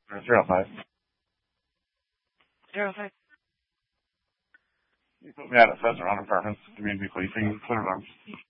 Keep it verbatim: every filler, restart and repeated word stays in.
Or zero five. Zero five. You put me out at Pheasant Run Apartments, community policing, Clear Arms.